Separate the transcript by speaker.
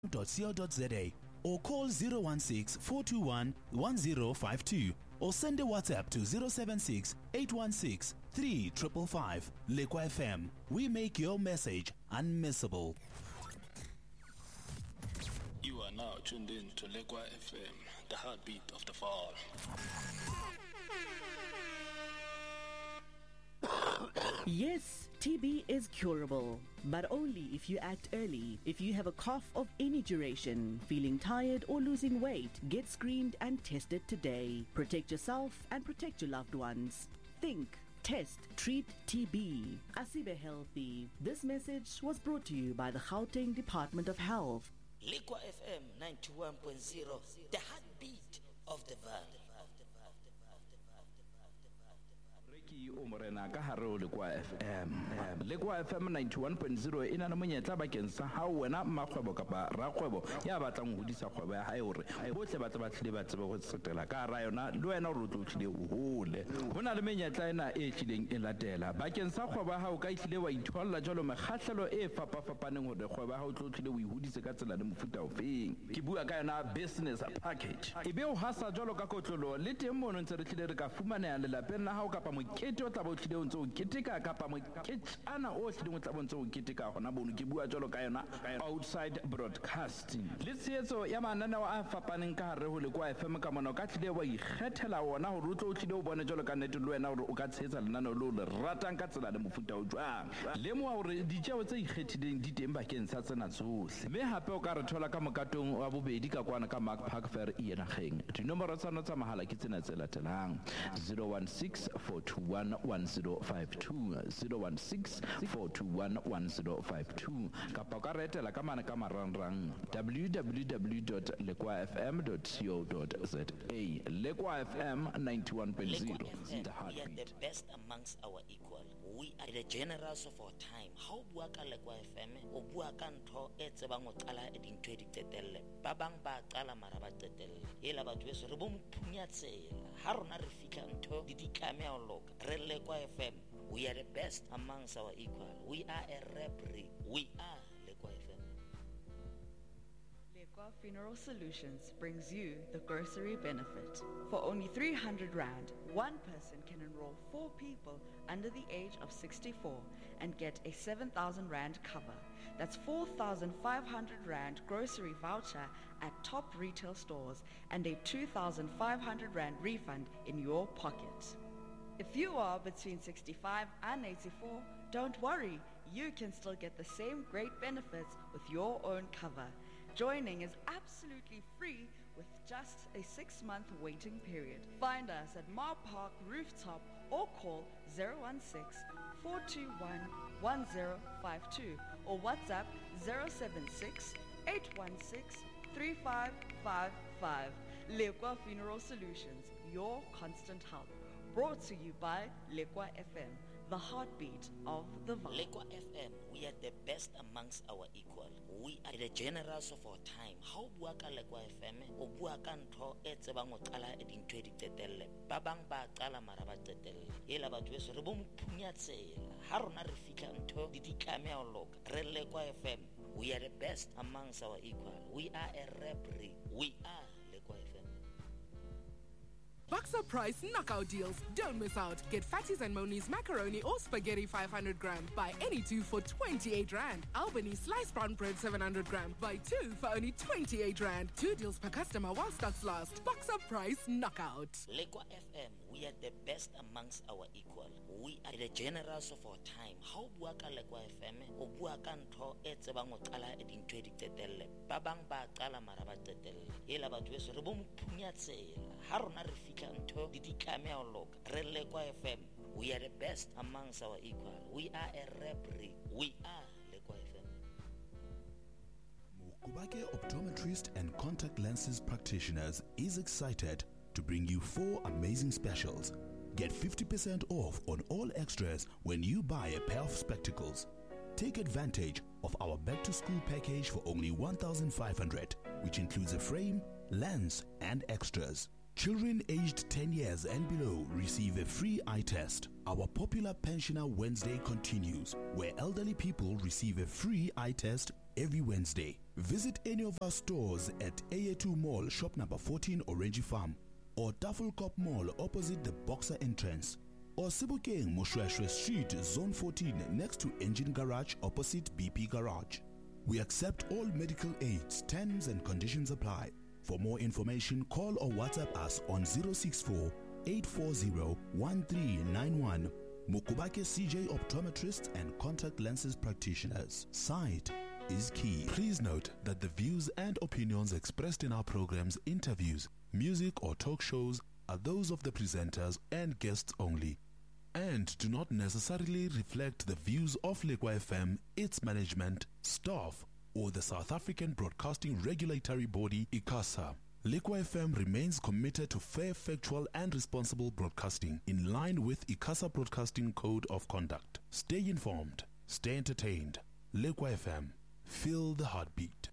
Speaker 1: .co.za or call 016-421-1052 or send a WhatsApp to 076-816-3555. Lekwa FM, we make your message unmissable.
Speaker 2: You are now tuned in to Lekwa FM, the heartbeat of the fall.
Speaker 3: Yes, TB is curable, but only if you act early. If you have a cough of any duration, feeling tired or losing weight, get screened and tested today. Protect yourself and protect your loved ones. Think, test, treat TB. Asibe Healthy. This message was brought to you by the Gauteng Department of Health.
Speaker 4: Lekwa FM 91.0, the heartbeat of the valley.
Speaker 5: Umorena ka hare o Lekwa FM. Lekwa FM 91.0 ina na monyetla bakeng sa ha wena mmakgwebo kapa rakgwebo ya batlang ho hodisa kgwebo ya hae hore bohle ba tlile ba tsebe go tsetela ka ra yona le wena o tlile o hole. Hona le menyetla ena e tlileng e latela bakeng sa kgwebo ha o ka itlile wa itholla jalo mekgahlelo e fapafapaneng hore kgwebo ha o tlile o ihudise ka tsela le mofuta ofeng. Ke bua ka yona business package. Ebe o hasa jalo ka kotlolo le teng mono ntse re tlile re ka fumaneha le lapeng la hao kapa mokete o tla bo tlile o ntse o keteka kapa moketjana o tlile o tla bo ntse o keteka gona bono ke bua jalo ka yona outside broadcasting le tshetso ya mananeo a fapaneng ka hare ho Lekwa FM ka mona ka tlile wa ikgethela wona hore o tlile o bone jalo ka nnete le wena hore o ka tshetsa lenaneo le ratang ka tsela le mofuta o jwang le mo hore ditjeo tse ikgethileng di teng bakeng sa tsena tsohle mme hape o ka re thola ka mokatong wa bobedi ka kwana ka Mark Park Fair Ienageng dinomoro tsa nna tsa mahala ke tsena tse latelang 016-421-1052 016-421-1052 kapa ka retela ka mana ka marangrang www.lekwafm.co.za Lekwa FM 91.0
Speaker 4: the heartbeat. We are the best amongst our equal. We are the generals of our time. How bua ka Lekwa FM o bua ka ntho e tsebang o qala e dintho di tsetelle ba bang ba qala mara ba tsetelle ela batho beso re bo mphunya tsela ha rona re fika ntho di ditlame a loka re Lekwa FM. We are the best amongst our equal. We are a referee. We are Lekwa FM.
Speaker 6: Lekwa Funeral Solutions brings you the grocery benefit. For only 300 Rand, one person can enroll 4 people under the age of 64 and get a 7,000 Rand cover. That's 4,500 Rand grocery voucher at top retail stores and a 2,500 Rand refund in your pocket. If you are between 65 and 84, don't worry, you can still get the same great benefits with your own cover. Joining is absolutely free with just a 6-month waiting period. Find us at Mar Park Rooftop or call 016-421-1052 or WhatsApp 076-816-3555. Lekwa Funeral Solutions, your constant help. Brought to you by Lekwa FM, the heartbeat of the valley.
Speaker 4: Lekwa FM, we are the best amongst our equal. We are the generals of our time. How bua ka Lekwa FM o bua ka ntho e tsebang o qala e dintho di tsetelle ba bang ba qala mara ba tsetelle ela batho beso re bo mphunya tsela ha rona re fika ntho di ditlame a loka re Lekwa FM. We are the best amongst our equal. We are a referee. We are Lekwa FM.
Speaker 7: Boxer Price knockout deals. Don't miss out. Get Fatties and Moni's macaroni or spaghetti 500 gram. Buy any 2 for 28 Rand. Albany sliced brown bread 700 gram. Buy 2 for only 28 Rand. 2 deals per customer while stocks last. Boxer Price knockout.
Speaker 4: Lekwa FM, we are the best amongst our equal. We are the generals of our time. How bua ka Lekwa FM o bua ka ntho e tsebang o qala e dintho di tsetelle ba bang ba qala mara ba tsetelle ela batho beso re bo mphunya tsela ha rona re fika ntho di ditlame a loka re Lekwa FM. We are the best amongst our equal. We are a referee. We are Lekwa FM.
Speaker 1: Mukubake Optometrist and Contact Lenses Practitioners is excited to bring you 4 amazing specials. Get 50% off on all extras when you buy a pair of spectacles. Take advantage of our back to school package for only 1,500, which includes a frame, lens, and extras. Children aged 10 years and below receive a free eye test. Our popular Pensioner Wednesday continues, where elderly people receive a free eye test every Wednesday. Visit any of our stores at AA2 Mall, shop number 14, Orange Farm, or Tafelkop Mall opposite the Boxer entrance, or Sebokeng Moshweshwe Street, Zone 14, next to Engine Garage opposite BP Garage. We accept all medical aids. Terms and conditions apply. For more information, call or WhatsApp us on 064 840 1391. Mukubake CJ Optometrists and Contact Lenses Practitioners. Sight is key. Please note that the views and opinions expressed in our programs, interviews, music or talk shows are those of the presenters and guests only, and do not necessarily reflect the views of Lekwa FM, its management, staff, or the South African Broadcasting Regulatory Body, ICASA. Lekwa FM remains committed to fair, factual, and responsible broadcasting in line with ICASA Broadcasting Code of Conduct. Stay informed, stay entertained. Lekwa FM, feel the heartbeat.